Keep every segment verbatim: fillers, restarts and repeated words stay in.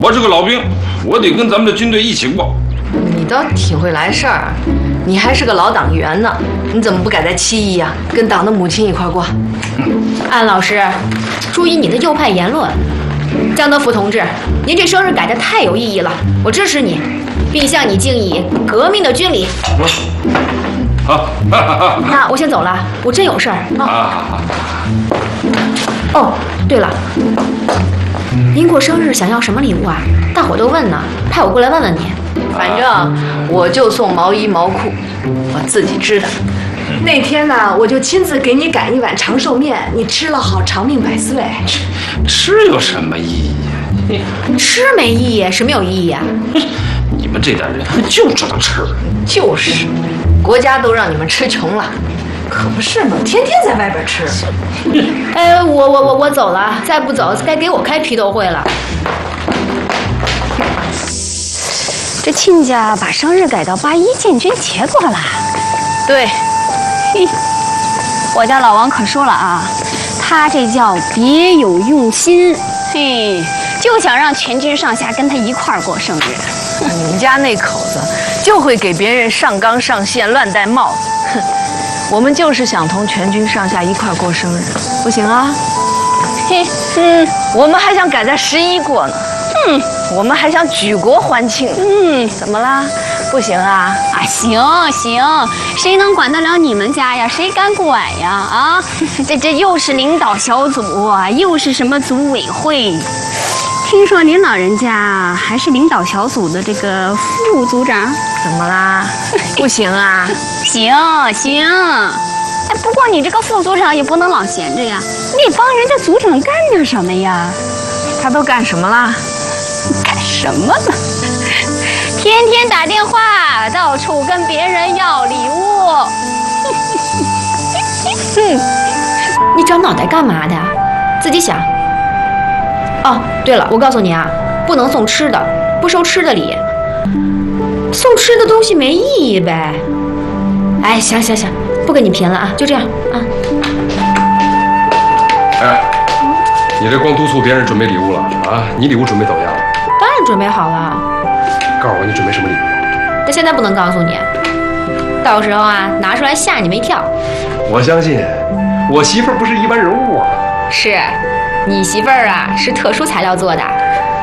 我是个老兵，我得跟咱们的军队一起过。 你倒挺会来事儿，你还是个老党员呢，你怎么不改在七一呀？跟党的母亲一块过。 安老师，注意你的右派言论。江德福同志，您这生日改得太有意义了，我支持你，并向你敬以革命的军礼。 好， 那我先走了，我真有事儿啊。 啊哦，对了，您过生日想要什么礼物啊？大伙都问呢，派我过来问问你。 反正我就送毛衣毛裤，我自己织的。那天呢，我就亲自给你擀一碗长寿面，你吃了好长命百岁。 吃有什么意义呀？ 吃没意义，什么有意义啊？ 你们这代人就知道吃。 就是，国家都让你们吃穷了，可不是嘛，天天在外边吃。 哎，我我我我走了，再不走该给我开批斗会了。 这亲家把生日改到八一建军节过了。 对， 嘿，我家老王可说了啊，他这叫别有用心，嘿，就想让全军上下跟他一块儿过生日。 你们家那口子就会给别人上纲上线、乱戴帽子。哼，我们就是想同全军上下一块儿过生日，不行啊。嘿，嗯，我们还想改在十一过呢。嗯，我们还想举国欢庆。嗯，怎么啦？不行啊？ 啊，行行，谁能管得了你们家呀？谁敢管呀？啊，这这又是领导小组啊，又是什么组委会？听说您老人家还是领导小组的这个副组长？ 怎么啦？不行啊？ 行行，哎，不过你这个副组长也不能老闲着呀，你得帮人家组长干点什么呀？ 他都干什么啦？ 干什么呢？天天打电话，到处跟别人要礼物。 嗯，你长脑袋干嘛的？自己想。哦，对了，我告诉你啊，不能送吃的，不收吃的礼。送吃的东西没意义呗。哎，行行行，不跟你贫了啊，就这样啊。 哎，你这光督促别人准备礼物了啊？你礼物准备怎么样了？ 当然准备好了。 告诉我你准备什么礼物？ 但现在不能告诉你，到时候啊拿出来吓你们一跳。 我相信，我媳妇儿不是一般人物啊。 是，你媳妇儿啊是特殊材料做的。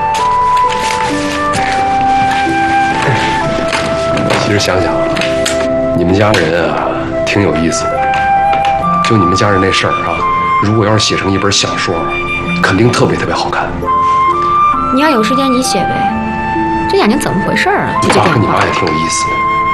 其实想想啊，你们家人啊挺有意思的。就你们家人那事儿啊，如果要是写成一本小说，肯定特别特别好看。 你要有时间你写呗。这眼睛怎么回事啊？ 你爸和你妈也挺有意思的。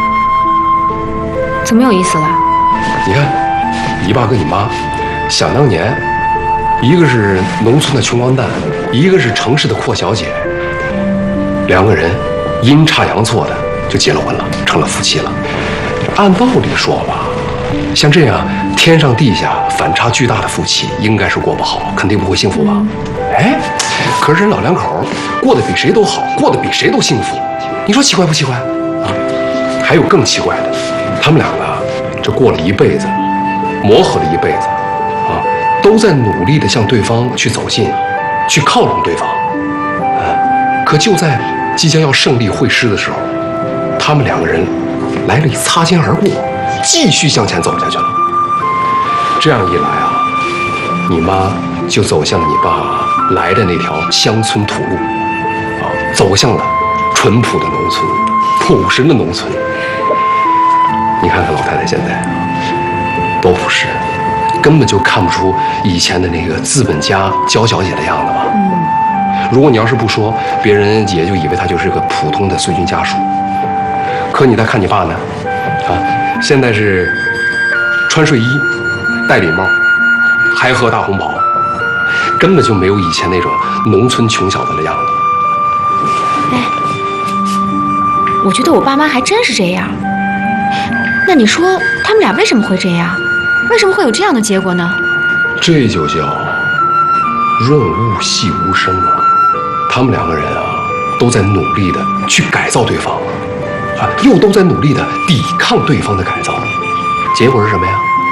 怎么有意思了？ 你看，你爸跟你妈，想当年，一个是农村的穷光蛋，一个是城市的阔小姐，两个人阴差阳错的就结了婚了，成了夫妻了。按道理说吧，像这样天上地下反差巨大的夫妻，应该是过不好，肯定不会幸福吧？哎，可是人老两口过得比谁都好，过得比谁都幸福，你说奇怪不奇怪啊？还有更奇怪的，他们两个这过了一辈子，磨合了一辈子，啊，都在努力的向对方去走近，去靠拢对方，啊，可就在即将要胜利会师的时候，他们两个人来了一擦肩而过，继续向前走下去了。这样一来啊，你妈就走向了你爸来的那条乡村土路，啊，走向了淳朴的农村，朴实的农村。你看看老太太现在啊，多朴实，根本就看不出以前的那个资本家娇小姐的样子吧？嗯。如果你要是不说，别人也就以为她就是个普通的随军家属。可你再看你爸呢，啊，现在是穿睡衣，戴礼帽，还喝大红袍。根本就没有以前那种农村穷小子的样子。 哎，我觉得我爸妈还真是这样。那你说他们俩为什么会这样？为什么会有这样的结果呢？ 这就叫润物细无声啊！他们两个人啊，都在努力的去改造对方，啊，又都在努力的抵抗对方的改造。结果是什么呀？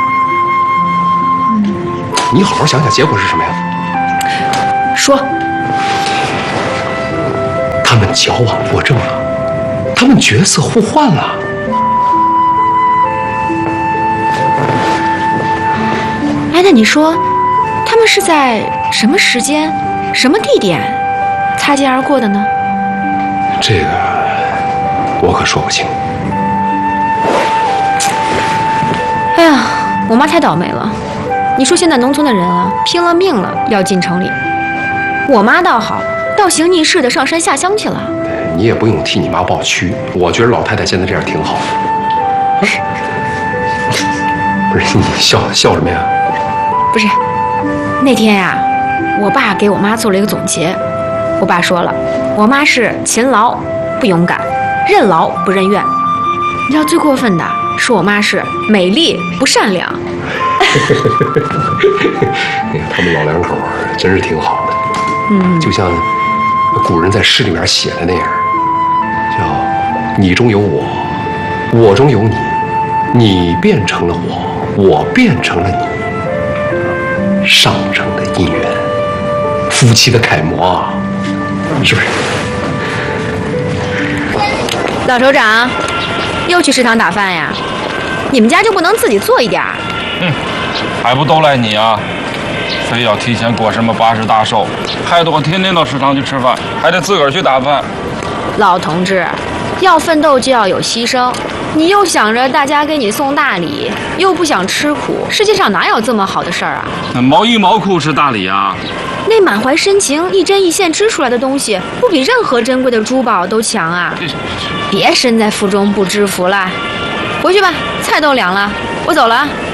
嗯，你好好想想，结果是什么呀？ 说， 们矫枉过正了，他们角色互换了。 哎，那你说，他们是在什么时间、什么地点擦肩而过的呢？ 这个我可说不清。 哎呀，我妈太倒霉了。你说现在农村的人啊，拼了命了要进城里，我妈倒好，倒行逆施的上山下乡去了。 你也不用替你妈抱屈，我觉得老太太现在这样挺好。不是，不是你笑笑什么呀？ 不是，那天呀、啊，我爸给我妈做了一个总结。我爸说了，我妈是勤劳不勇敢，任劳不任怨。你知道最过分的是我妈是美丽不善良。 哎呀，他们老两口真是挺好的。 嗯， 就像古人在诗里面写的那样，叫你中有我，我中有你，你变成了我，我变成了你，上乘的姻缘，夫妻的楷模啊，是不是？ 老首长，又去食堂打饭呀？你们家就不能自己做一点儿？ 嗯，还不都赖你啊！非要提前过什么八十大寿，害得我天天到食堂去吃饭，还得自个儿去打饭。 老同志，要奋斗就要有牺牲。你又想着大家给你送大礼，又不想吃苦，世界上哪有这么好的事儿啊？ 那毛衣毛裤是大礼啊！ 那满怀深情、一针一线织出来的东西，不比任何珍贵的珠宝都强啊！别身在福中不知福了，回去吧，菜都凉了，我走了。